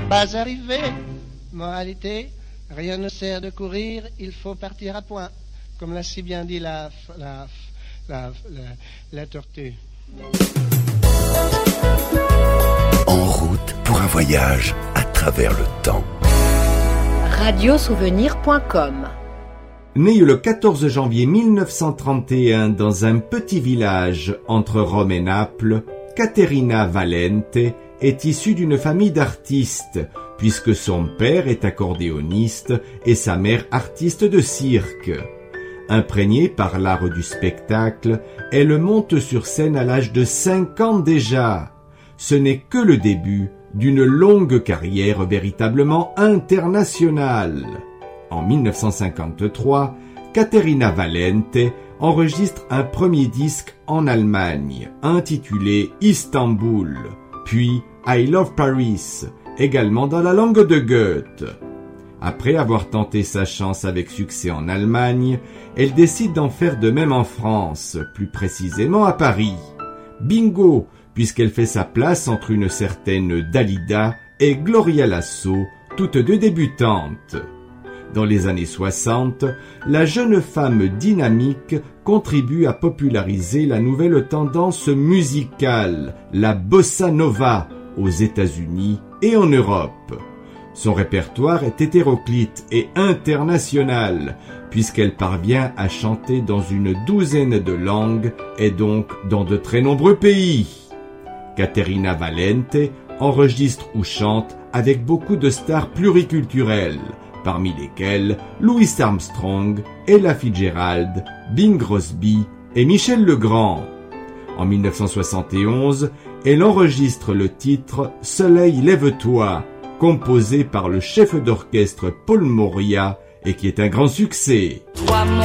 pas arrivé. Moralité, rien ne sert de courir, il faut partir à point. Comme l'a si bien dit la tortue. En route pour un voyage à travers le temps. Radiosouvenir.com. Née le 14 janvier 1931 dans un petit village entre Rome et Naples, Caterina Valente est issue d'une famille d'artistes, puisque son père est accordéoniste et sa mère artiste de cirque. Imprégnée par l'art du spectacle, elle monte sur scène à l'âge de 5 ans déjà. Ce n'est que le début d'une longue carrière véritablement internationale. En 1953, Caterina Valente enregistre un premier disque en Allemagne, intitulé Istanbul, puis I Love Paris, également dans la langue de Goethe. Après avoir tenté sa chance avec succès en Allemagne, elle décide d'en faire de même en France, plus précisément à Paris. Bingo, puisqu'elle fait sa place entre une certaine Dalida et Gloria Lasso, toutes deux débutantes. Dans les années 60, la jeune femme dynamique contribue à populariser la nouvelle tendance musicale, la bossa nova, aux États-Unis et en Europe. Son répertoire est hétéroclite et international, puisqu'elle parvient à chanter dans une douzaine de langues et donc dans de très nombreux pays. Caterina Valente enregistre ou chante avec beaucoup de stars pluriculturelles, parmi lesquelles Louis Armstrong, Ella Fitzgerald, Bing Crosby et Michel Legrand. En 1971, elle enregistre le titre « Soleil, lève-toi », composé par le chef d'orchestre Paul Moria et qui est un grand succès. Toi,